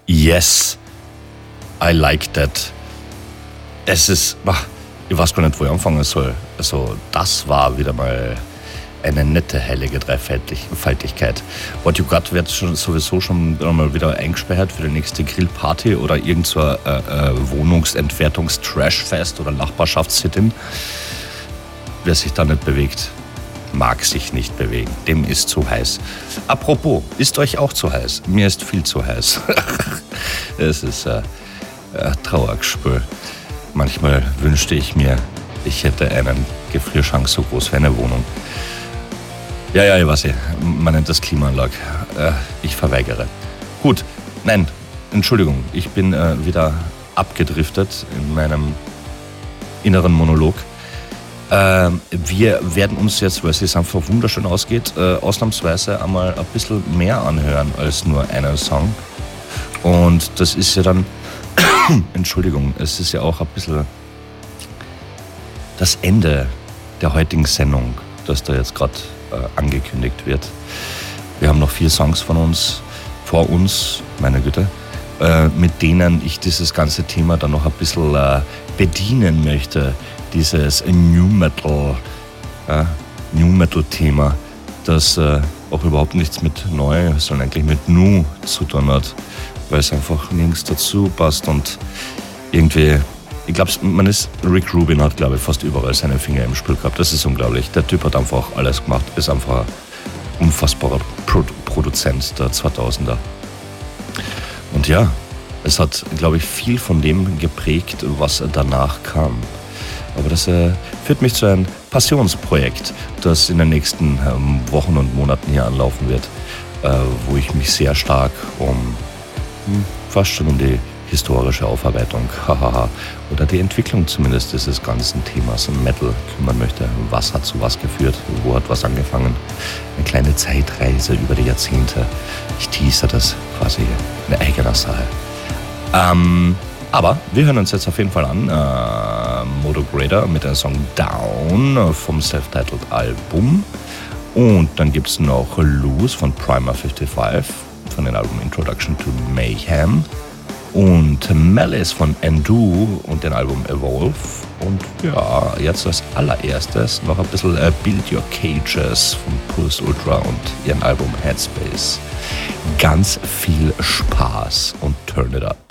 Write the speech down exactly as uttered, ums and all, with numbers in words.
Yes, I like that. Es ist, ich weiß gar nicht, wo ich anfangen soll. Also, das war wieder mal eine nette, heilige Dreifaltigkeit. What You Got wird schon, sowieso schon mal wieder eingesperrt für die nächste Grillparty oder irgend so ein äh, äh, Wohnungsentwertungs-Trashfest oder Nachbarschafts-Sit-In. Wer sich da nicht bewegt, mag sich nicht bewegen. Dem ist zu heiß. Apropos, ist euch auch zu heiß? Mir ist viel zu heiß. Es ist ein äh, Trauergespür. Manchmal wünschte ich mir, ich hätte einen Gefrierschrank so groß wie eine Wohnung. Ja, ja, ich weiß ja, man nennt das Klimaanlage. Äh, ich verweigere. Gut, nein, Entschuldigung, ich bin äh, wieder abgedriftet in meinem inneren Monolog. Äh, wir werden uns jetzt, weil es jetzt einfach wunderschön ausgeht, äh, ausnahmsweise einmal ein bisschen mehr anhören als nur einen Song. Und das ist ja dann, Entschuldigung, es ist ja auch ein bisschen das Ende der heutigen Sendung, das da jetzt gerade äh, angekündigt wird. Wir haben noch vier Songs von uns, vor uns, meine Güte, äh, mit denen ich dieses ganze Thema dann noch ein bisschen äh, bedienen möchte. Dieses New Metal, äh, New Metal Thema, das äh, auch überhaupt nichts mit neu, sondern eigentlich mit Nu zu tun hat, weil es einfach nirgends dazu passt und irgendwie, ich glaube, man ist, Rick Rubin hat, glaube ich, fast überall seine Finger im Spiel gehabt. Das ist unglaublich. Der Typ hat einfach alles gemacht, ist einfach ein unfassbarer Pro- Produzent der zweitausender. Und ja, es hat, glaube ich, viel von dem geprägt, was danach kam. Aber das äh, führt mich zu einem Passionsprojekt, das in den nächsten ähm, Wochen und Monaten hier anlaufen wird, äh, wo ich mich sehr stark um, hm, fast schon um die historische Aufarbeitung, hahaha, oder die Entwicklung zumindest dieses ganzen Themas Metal kümmern möchte. Was hat zu was geführt? Wo hat was angefangen? Eine kleine Zeitreise über die Jahrzehnte. Ich teaser das quasi in eigener Sache. Ähm, aber wir hören uns jetzt auf jeden Fall an. Äh, Motograder mit dem Song Down vom Self-Titled Album. Und dann gibt es noch Loose von Primer fünfundfünfzig von dem Album Introduction to Mayhem. Und Malice von Endu und dem Album Evolve. Und ja, jetzt als allererstes noch ein bisschen uh, Build Your Cages von Pulse Ultra und ihrem Album Headspace. Ganz viel Spaß und turn it up.